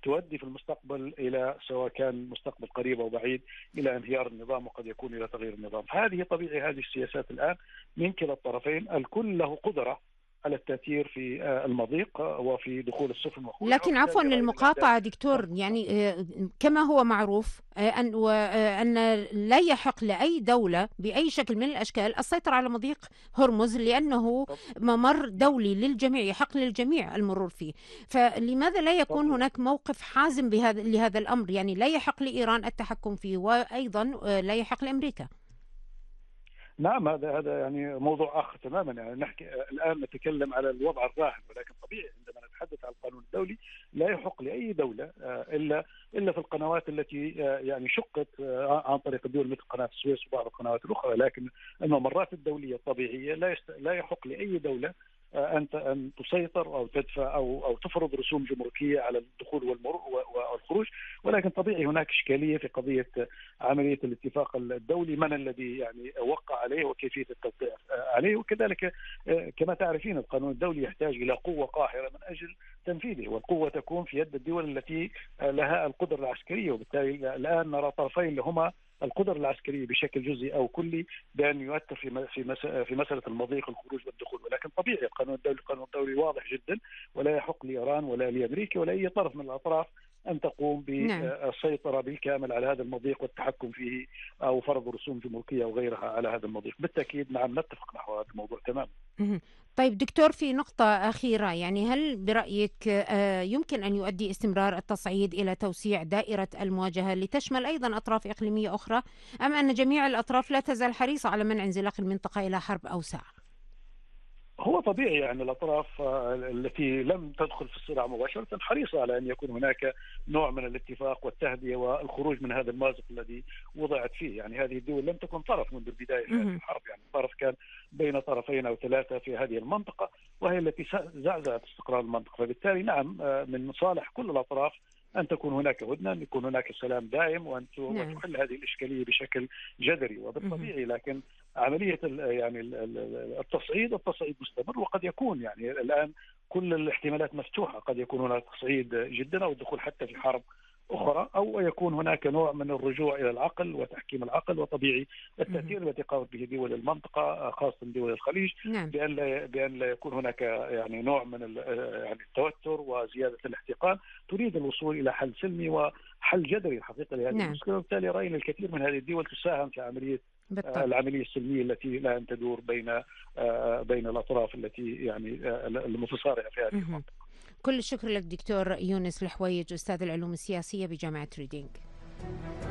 تؤدي في المستقبل إلى، سواء كان مستقبل قريب أو بعيد، إلى انهيار النظام، وقد يكون إلى تغيير النظام. فهذه طبيعي هذه السياسات الآن من كلا الطرفين، الكل له قدرة على التأثير في المضيق وفي دخول السفن وخروجها. لكن عفوا للمقاطعة دكتور، يعني كما هو معروف أن لا يحق لأي دولة بأي شكل من الأشكال السيطرة على مضيق هرمز، لأنه ممر دولي للجميع، يحق للجميع المرور فيه. فلماذا لا يكون هناك موقف حازم لهذا الأمر؟ يعني لا يحق لإيران التحكم فيه، وأيضا لا يحق لأمريكا. نعم، هذا يعني موضوع آخر تماما. يعني نحكي الآن نتكلم على الوضع الراهن، ولكن طبيعي عندما نتحدث عن القانون الدولي لا يحق لأي دولة إلا في القنوات التي يعني شقت عن طريق الدول، مثل قناة السويس وبعض القنوات الأخرى. لكن الممرات الدولية الطبيعية لا يحق لأي دولة أن تسيطر أو تدفع أو تفرض رسوم جمركية على الدخول والخروج. ولكن طبيعي هناك إشكالية في قضية عملية الاتفاق الدولي، من الذي يعني وقع عليه وكيفية التوقيع عليه. وكذلك كما تعرفين القانون الدولي يحتاج إلى قوة قاهرة من أجل تنفيذه، والقوة تكون في يد الدول التي لها القدرة العسكرية. وبالتالي الآن نرى طرفين لهما القدرة العسكرية بشكل جزئي أو كلي بأن يؤثر في مسألة المضيق الخروج والدخول. ولكن طبيعي القانون الدولي واضح جدا، ولا يحق لإيران ولا لأمريكا ولا أي طرف من الأطراف أن تقوم بالسيطرة بالكامل على هذا المضيق والتحكم فيه أو فرض رسوم جمركية أو غيرها على هذا المضيق. بالتأكيد نعم، نتفق نحو هذا الموضوع تماما. طيب دكتور، في نقطة أخيرة، يعني هل برأيك يمكن أن يؤدي استمرار التصعيد إلى توسيع دائرة المواجهة لتشمل أيضا أطراف إقليمية أخرى، أم أن جميع الأطراف لا تزال حريصة على منع انزلاق المنطقة إلى حرب أوسع؟ هو طبيعي يعني الأطراف التي لم تدخل في الصراع مباشرة حريصة على أن يكون هناك نوع من الاتفاق والتهدئة والخروج من هذا المأزق الذي وضعت فيه. يعني هذه الدول لم تكن طرف منذ البداية في هذه الحرب، يعني الطرف كان بين طرفين أو ثلاثة في هذه المنطقة، وهي التي زعزعت استقرار المنطقة. فبالتالي نعم، من صالح كل الأطراف أن تكون هناك هدنة، أن يكون هناك سلام دائم، وأن تحل هذه الإشكالية بشكل جذري وبالطبيعي. لكن عملية يعني التصعيد مستمر، وقد يكون يعني الآن كل الاحتمالات مفتوحة. قد يكون هناك تصعيد جدا أو الدخول حتى في حرب أخرى، أو يكون هناك نوع من الرجوع إلى العقل وتحكيم العقل. وطبيعي التأثير الذي قامت به دول المنطقة خاصة دول الخليج بأن لا يكون هناك يعني نوع من يعني التوتر وزيادة الاحتقان، تريد الوصول إلى حل سلمي وحل جذري الحقيقة لهذه المشكلة. وبالتالي رأينا الكثير من هذه الدول تساهم في العملية السلمية التي لا أن تدور بين الأطراف التي يعني المتصارعة في هذه المنطقة. كل الشكر لك دكتور يونس الحويج، أستاذ العلوم السياسية بجامعة ريدينغ.